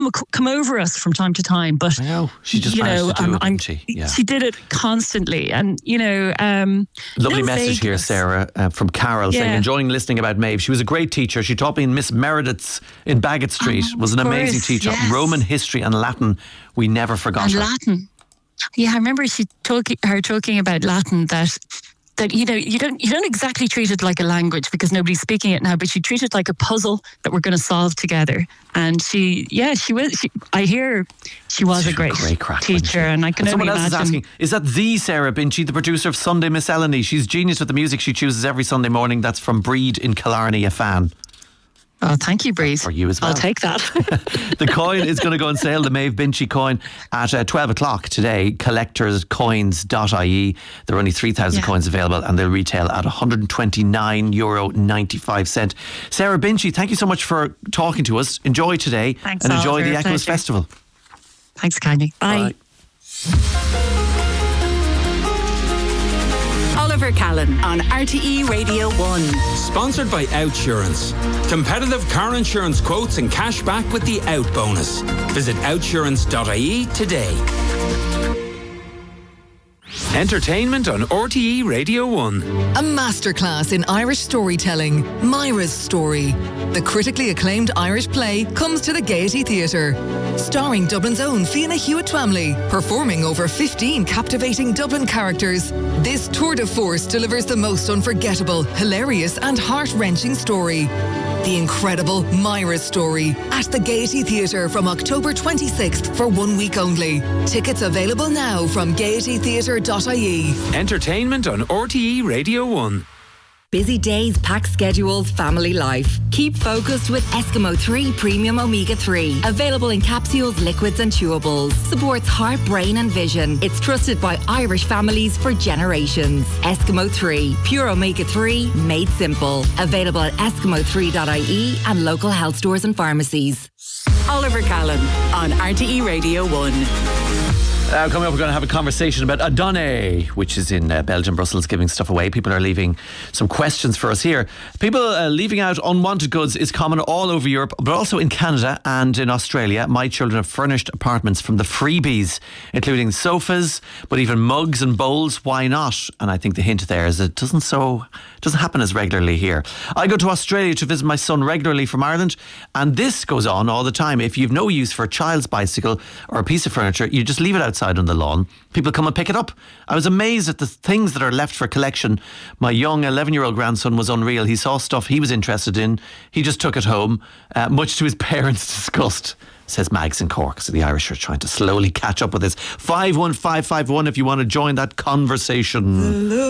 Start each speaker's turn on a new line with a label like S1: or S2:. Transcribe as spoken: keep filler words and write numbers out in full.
S1: come over us from time to time, but
S2: I know she just
S1: you
S2: managed
S1: know,
S2: to do
S1: um,
S2: it,
S1: I'm,
S2: didn't she? Yeah.
S1: She did it constantly, and you know, um,
S2: lovely
S1: no
S2: message here,
S1: vagueness.
S2: Sarah, uh, from Carol,
S1: Yeah.
S2: saying enjoying listening about Maeve. She was a great teacher. She taught me in Miss Meredith's in Bagot Street.
S1: Oh,
S2: was an
S1: of
S2: amazing
S1: course,
S2: teacher.
S1: yes.
S2: Roman history and Latin. We never forgot
S1: And
S2: her.
S1: Latin. Yeah, I remember she talking her talking about Latin that. That you know you don't you don't exactly treat it like a language because nobody's speaking it now, but you treat it like a puzzle that we're going to solve together. And she, yeah, she was. She, I hear she was
S2: She's
S1: a great,
S2: great crack, wasn't she?
S1: teacher, and I can
S2: And
S1: only
S2: someone else
S1: imagine.
S2: is asking, is that the Sarah Binchy, the producer of Sunday Miscellany? She's genius with the music she chooses every Sunday morning. That's from Breed in Killarney, a fan.
S1: Oh, thank you, Breeze.
S2: For you as well.
S1: I'll take that.
S2: The coin is going to go on sale, the Maeve Binchy coin, at uh, twelve o'clock today. collectors coins dot I E. There are only three thousand
S1: Yeah.
S2: coins available, and they'll retail at one hundred twenty-nine euro ninety-five. Sarah Binchy, thank you so much for talking to us. Enjoy today.
S1: Thanks,
S2: and enjoy
S1: Oliver.
S2: the Echoes
S1: Pleasure.
S2: Festival.
S1: Thanks, kindly. Bye.
S2: Bye.
S3: Oliver Callan on R T E Radio one.
S4: Sponsored by Outsurance. Competitive car insurance quotes and cash back with the Out bonus. Visit outsurance dot I E today. Entertainment on R T E Radio one.
S5: A masterclass in Irish storytelling, Myra's Story. The critically acclaimed Irish play comes to the Gaiety Theatre. Starring Dublin's own Fiona Hewitt-Twamley, performing over fifteen captivating Dublin characters. This tour de force delivers the most unforgettable, hilarious and heart-wrenching story. The incredible Myra's Story at the Gaiety Theatre from October twenty-sixth for one week only. Tickets available now from gaiety theatre dot I E.
S4: Entertainment on R T E Radio one.
S6: Busy days, packed schedules, family life. Keep focused with Eskimo three Premium Omega three. Available in capsules, liquids and chewables. Supports heart, brain and vision. It's trusted by Irish families for generations. Eskimo three, pure Omega three, made simple. Available at eskimo three dot I E and local health stores and pharmacies.
S3: Oliver Callan on R T E Radio one.
S2: Uh, coming up, we're going to have a conversation about Adonai, which is in uh, Belgium, Brussels, giving stuff away. People are leaving some questions for us here. People uh, leaving out unwanted goods is common all over Europe, but also in Canada and in Australia. My children have furnished apartments from the freebies, including sofas, but even mugs and bowls. Why not? And I think the hint there is it doesn't so doesn't happen as regularly here. I go to Australia to visit my son regularly from Ireland, and this goes on all the time. If you've no use for a child's bicycle or a piece of furniture, you just leave it outside on the lawn. People come and pick it up. I was amazed at the things that are left for collection. My young eleven-year-old grandson was unreal. He saw stuff he was interested in. He just took it home, uh, much to his parents' disgust, says Mags in Cork. So the Irish are trying to slowly catch up with this. five one five five one if you want to join that conversation.